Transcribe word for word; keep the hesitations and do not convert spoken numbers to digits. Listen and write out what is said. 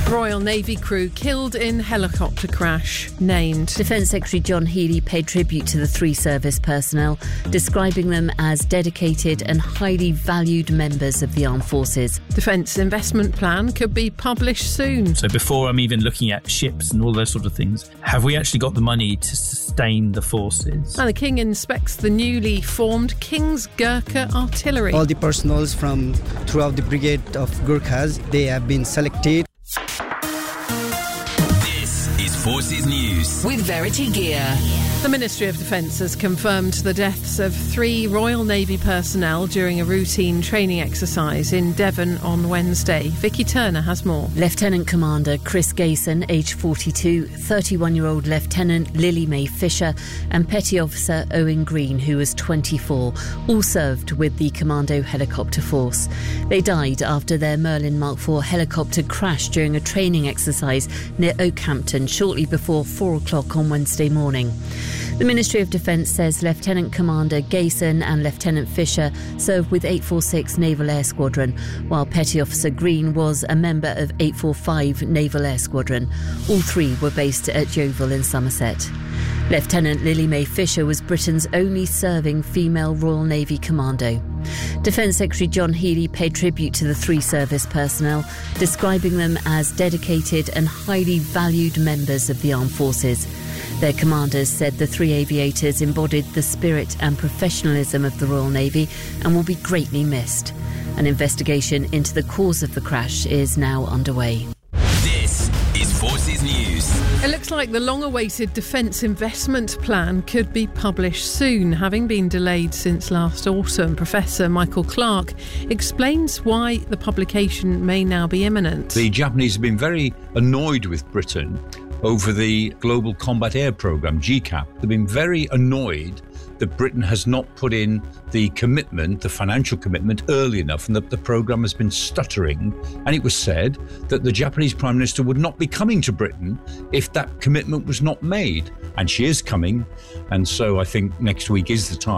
Royal Navy crew killed in helicopter crash, named. Defence Secretary John Healey paid tribute to the three service personnel, describing them as dedicated and highly valued members of the armed forces. Defence investment plan could be published soon. So before I'm even looking at ships and all those sort of things, have we actually got the money to sustain the forces? And the King inspects the newly formed King's Gurkha Artillery. All the personals from throughout the brigade of Gurkhas, they have been selected. Forces News with Verity Gear. The Ministry of Defence has confirmed the deaths of three Royal Navy personnel during a routine training exercise in Devon on Wednesday. Vicky Turner has more. Lieutenant Commander Chris Gayson, aged forty-two, thirty-one-year-old Lieutenant Lily Mae Fisher and Petty Officer Owen Green, who was twenty-four, all served with the Commando Helicopter Force. They died after their Merlin Mark four helicopter crashed during a training exercise near Oakhampton shortly before four o'clock on Wednesday morning. The Ministry of Defence says Lieutenant Commander Gayson and Lieutenant Fisher served with eight forty-six Naval Air Squadron, while Petty Officer Green was a member of eight forty-five Naval Air Squadron. All three were based at Yeovil in Somerset. Lieutenant Lily Mae Fisher was Britain's only serving female Royal Navy commando. Defence Secretary John Healey paid tribute to the three service personnel, describing them as dedicated and highly valued members of the armed forces. Their commanders said the three aviators embodied the spirit and professionalism of the Royal Navy and will be greatly missed. An investigation into the cause of the crash is now underway. This is Forces News. It looks like the long-awaited Defence Investment Plan could be published soon, having been delayed since last autumn. Professor Michael Clark explains why the publication may now be imminent. The Japanese have been very annoyed with Britain over the Global Combat Air Programme, G CAP. They've been very annoyed that Britain has not put in the commitment, the financial commitment, early enough, and that the programme has been stuttering. And it was said that the Japanese Prime Minister would not be coming to Britain if that commitment was not made. And she is coming, and so I think next week is the time.